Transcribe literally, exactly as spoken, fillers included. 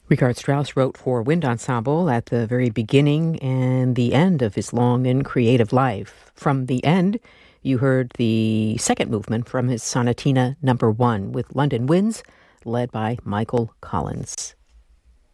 Richard Strauss wrote for wind ensemble at the very beginning and the end of his long and creative life. From the end, you heard the second movement from his Sonatina Number One with London Winds, led by Michael Collins.